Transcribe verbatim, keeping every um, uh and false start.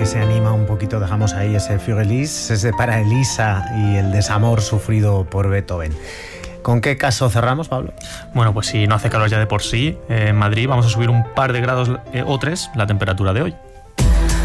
que se anima un poquito, dejamos ahí ese Für Elise, ese para Elisa y el desamor sufrido por Beethoven. ¿Con qué caso cerramos, Pablo? Bueno, pues si no hace calor ya de por sí, eh, en Madrid vamos a subir un par de grados eh, o tres la temperatura de hoy.